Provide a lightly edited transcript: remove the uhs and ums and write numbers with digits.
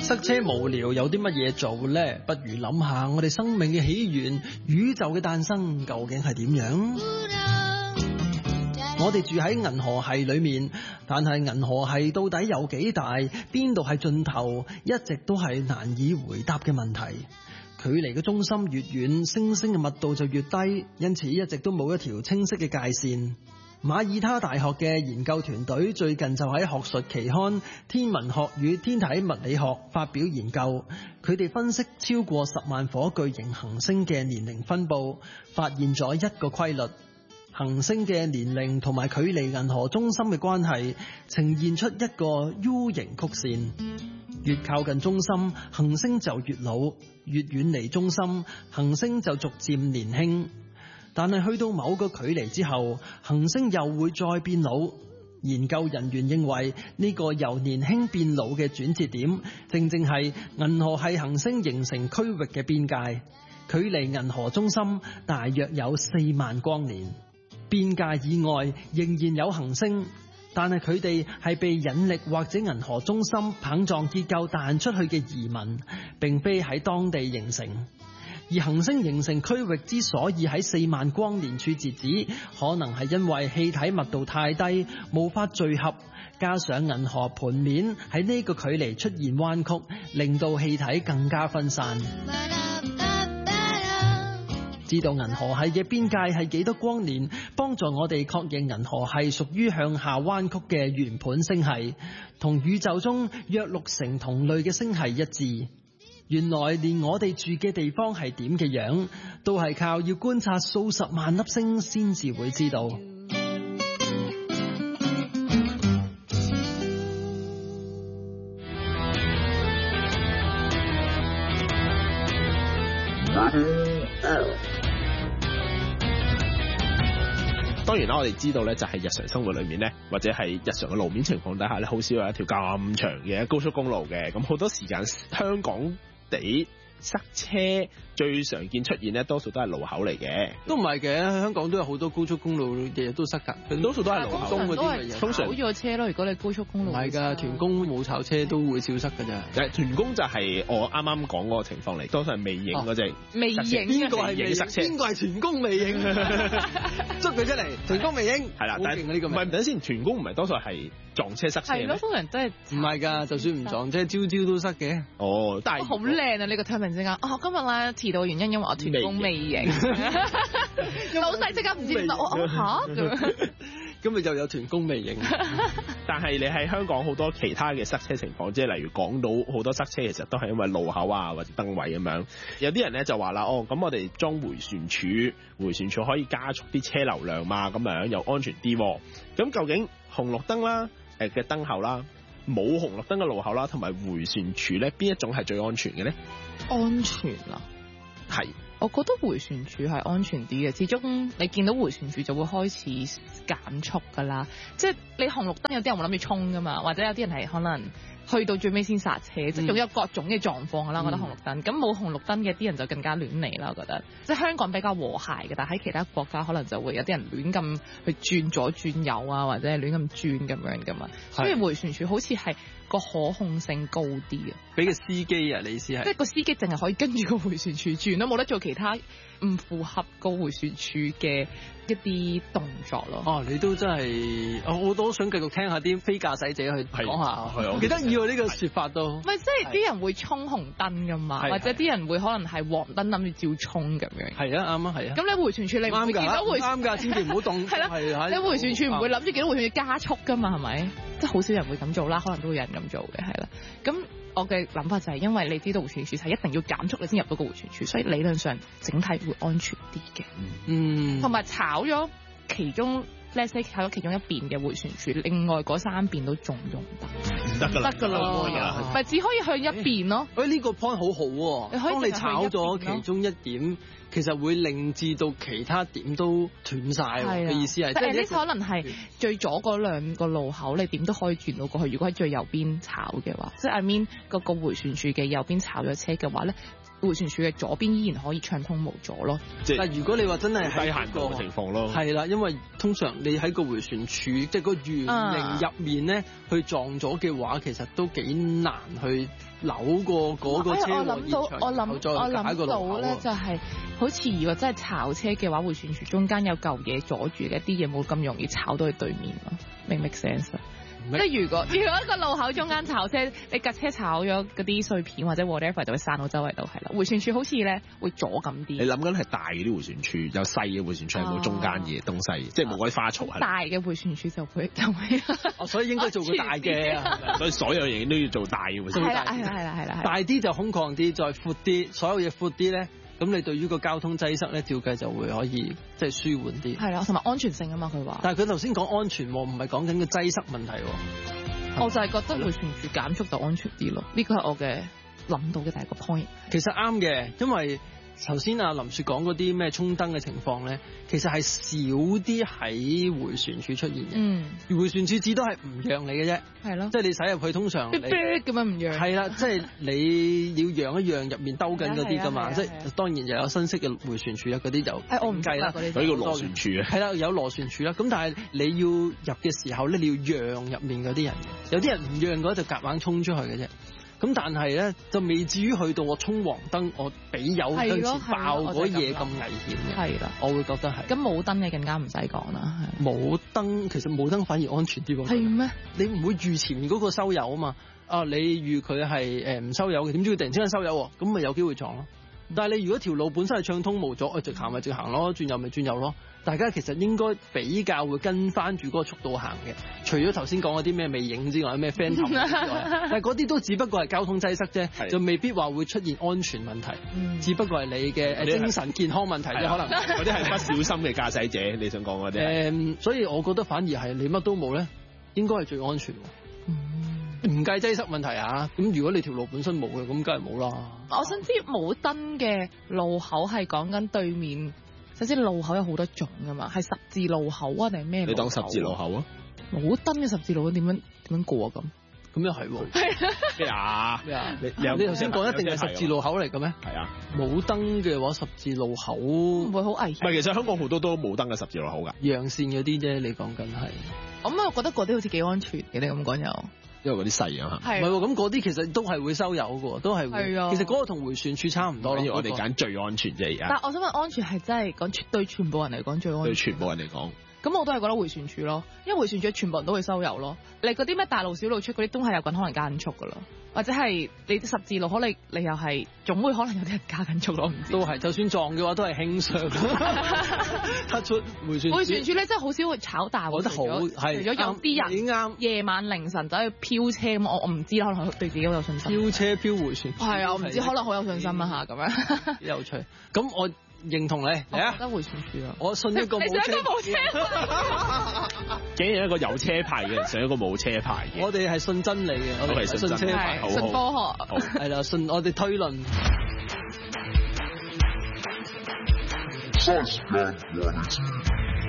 塞車無聊有啲乜嘢做呢？不如諗下我哋生命嘅起源，宇宙嘅誕生究竟係點樣？我哋住喺銀河系裏面，但係銀河系到底有幾大？邊度係盡頭？一直都係難以回答嘅問題。距離嘅中心越遠，星星嘅密度就越低，因此一直都冇一條清晰嘅界線。馬耳他大學嘅研究團隊最近就喺學術期刊《天文學與天體物理學》發表研究，佢哋分析超過10萬顆巨型行星嘅年齡分佈，發現咗一個規律：行星嘅年齡同埋距離銀河中心嘅關係呈現出一個 U 型曲線。越靠近中心，行星就越老；越遠離中心，行星就逐漸年輕。但係去到某個距離之後，行星又會再變老。研究人員認為呢個由年輕變老嘅轉折點，正正係銀河系行星形成區域嘅邊界，距離銀河中心大約有4萬光年。邊界以外仍然有行星，但係佢哋係被引力或者銀河中心棒狀結構彈出去嘅移民，並非喺當地形成。而行星形成區域之所以喺4萬光年處截止，可能係因為氣體密度太低，無法聚合，加上銀河盤面喺呢個距離出現彎曲，令到氣體更加分散。知道銀河系嘅邊界係幾多光年，幫助我哋確認銀河系屬於向下彎曲嘅圓盤星系，同宇宙中約60%同類嘅星系一致。原來連我哋住嘅地方係點嘅樣，都係靠要觀察數十萬粒星先至會知道。 當然啦，我哋知道咧，就係日常生活裏面咧，或者係日常嘅路面情況底下咧，好少有一條咁長嘅高速公路嘅。咁好多時間香港地塞車最常見出現咧，多數都係路口嚟嘅。 都唔係嘅，香港都有好多高速公路，日日都塞㗎。多數都係路口嗰啲嘅嘢。 通常炒咗車咯，如果你高速公路。 唔係㗎，屯公冇炒車都會少塞㗎咋。 屯公就係我啱啱講嗰個情況嚟，多數係未影嗰隻。 未影邊個係未塞車？ 邊個係屯公未影？捉佢出嚟，屯公未影。 係啦，但係呢個唔係等先，屯公唔係多數係撞車塞車。 係咯，通常真係唔係㗎，就算唔撞車，朝朝都塞嘅。 哦，但係好靚啊！呢個 timing 之間，哦，今日咧遲到原因因為我屯公未影，老細即刻唔知點答我嚇咁。 咁咪就有屯公未影。 但係你喺香港好多其他嘅塞車情況，即係例如港島好多塞車，其實都係因為路口啊或者燈位咁樣。有啲人咧就話啦，哦，咁我哋裝迴旋處，迴旋處可以加速啲車流量嘛，咁樣又安全啲。咁究竟紅綠燈啦嘅燈後啦，冇紅綠燈嘅路口啦，同埋迴旋處咧，邊一種係最安全嘅咧？ 安全啊， 係。 我覺得迴旋處係安全啲嘅，始終你見到迴旋處就會開始減速噶啦。即係你紅綠燈有啲人會諗住衝噶嘛，或者有啲人係可能去到最尾先剎車，即係仲有各種嘅狀況啦。我覺得紅綠燈咁冇紅綠燈嘅啲人就更加亂嚟啦。我覺得即係香港比較和諧嘅，但係喺其他國家可能就會有啲人亂咁去轉左轉右啊，或者係亂咁轉咁樣噶嘛。所以迴旋處好似係個可控性高啲啊。 俾個司機啊，你意思係？ 即係個司機淨係可以跟住個迴旋處轉咯，冇得做其他唔符合個迴旋處嘅一啲動作咯。 哦，你都真係，我都想繼續聽下啲非駕駛者去講下， 係幾得意喎呢個説法都。 唔係，即係啲人會衝紅燈噶嘛，或者啲人會可能係黃燈諗住照衝咁樣。 係啊，啱啊，係啊。咁你迴旋處你唔會見到啱㗎，千祈唔好動。 係啦，你迴旋處唔會諗住見到迴旋處加速噶嘛，係咪？即係好少人會咁做啦，可能都會有人咁做嘅，係啦。咁我嘅諗法就係因為你知道迴旋處係一定要減速你先入到個迴旋處，所以理論上整體會安全啲嘅。嗯，同埋炒咗其中 let's say 炒咗其中一邊嘅迴旋處，另外嗰3邊都仲用得。 唔得㗎啦， 得㗎啦，咪只可以向一邊咯。 呢個 point 好好喎，當你炒咗其中一點，其實會令至到其他點都斷晒嘅意思係。 即係呢可能係最左嗰2個路口，你點都可以轉到過去。如果喺最右邊炒嘅話，即係 I mean 個迴旋處嘅右邊炒咗車嘅話咧， 迴旋處嘅左邊依然可以暢通無阻咯。 即係但如果你話真係低限度嘅情況咯， 係啦，因為通常你喺個迴旋處，即係個圓形入面咧，去撞咗嘅話，其實都幾難去扭過嗰個車禍現場， 我諗到咧，就係好似如果真係炒車嘅話，迴旋處中間有嚿嘢阻住嘅，啲嘢冇咁容易炒到去對面咯。明唔明 sense 啊？即係如果一個路口中間炒車，你架車炒咗嗰啲碎片或者 whatever 就會散到周圍都係啦。迴旋處好似咧會阻咁啲。 你諗緊係大嘅啲迴旋處，有細嘅迴旋處係冇中間嘅東西，即係冇嗰啲花槽係。 大嘅迴旋處就會所以應該做個大嘅， 所以所有嘢都要做大嘅迴旋處。 係啦， 大啲就空曠啲，再闊啲，所有嘢闊啲咧。咁你對於個交通擠塞咧，照計就會可以即係舒緩啲。 係啦，同埋安全性啊嘛，佢話。 但係佢頭先講安全喎，唔係講緊個擠塞問題喎。 我就係覺得迴旋處減速就安全啲咯，呢個係我嘅諗到嘅第一個 point。 其實啱嘅，因為頭先阿林雪講嗰啲咩衝燈嘅情況咧，其實係少啲喺迴旋處出現嘅。迴旋處只都係唔讓你嘅啫。係咯。即係你駛入去通常。咁樣唔讓。係啦，即係你要讓一讓入面兜緊嗰啲㗎嘛。即係當然又有新式嘅迴旋處啦，嗰啲就我唔計啦。嗰啲叫螺旋處啊。 係啦，有螺旋處啦。咁但係你要入嘅時候咧，你要讓入面嗰啲人，有啲人唔讓嘅話就夾硬衝出去嘅啫。咁但係咧就未至於去到我衝黃燈，我俾油向前爆嗰嘢咁危險嘅。係啦，我會覺得係。咁冇燈你更加唔使講啦。冇燈其實冇燈反而安全啲喎。係咩？你唔會預前面嗰個收油啊嘛？你預佢係唔收油嘅，點知佢突然之間收油喎？咁咪有機會撞咯。但係你如果條路本身係暢通無阻，直行咪直行咯，轉右咪轉右咯。大家其實應該比較會跟翻住嗰個速度行嘅，除咗頭先講嗰啲咩尾影之外，咩 Phantom 之外，但係嗰啲都只不過係交通擠塞啫，就未必話會出現安全問題，只不過係你嘅精神健康問題啫，可能嗰啲係不小心嘅駕駛者，你想講嗰啲。 所以我覺得反而係你乜都冇咧，應該係最安全。唔計擠塞問題啊，咁如果你條路本身冇嘅，咁梗係冇啦。我想知冇燈嘅路口係講緊對面。首先路口有好多種噶嘛，係十字路口啊定係咩？你當十字路口啊？冇燈嘅十字路口點樣過啊？咁又係喎。 咩啊？咩啊？ 你頭先講一定係十字路口嚟嘅咩？係啊。冇燈嘅話，十字路口唔會好危險。 唔係，其實香港好多都冇燈嘅十字路口㗎。 陽線嗰啲啫，你講緊係。 咁我覺得嗰啲好似幾安全嘅，你咁講又。 因為嗰啲細啊嘛， 唔係喎，咁嗰啲其實都係會收油嘅，都係會。係啊。其實嗰個同迴旋處差唔多。 我哋揀最安全啫而家。 但係我想問，安全係真係講對全部人嚟講最安全？ 對全部人嚟講。 咁我都係覺得迴旋處咯，因為迴旋處全部人都會收油咯。你嗰啲咩大路小路出嗰啲都係有緊可能加緊速㗎啦，或者係你十字路口你又係總會可能有啲人加緊速咯，唔知。都係，就算撞嘅話都係輕傷。突出迴旋處咧真係好少會炒大喎。我覺得好係。除咗有啲人夜晚凌晨走去飄車咁，我唔知可能對自己好有信心。飄車飄迴旋處。係啊，我唔知可能好有信心啊嚇咁樣。有趣。咁我認同你，嚟啊！得迴旋處啊！我信一個冇車。你想一個冇車？ 竟然一個有車牌嘅人上一個冇車牌嘅。 我哋係信真理嘅，我哋係信車牌， 信科學。 係啦，信我哋推論。 Sunshine quality.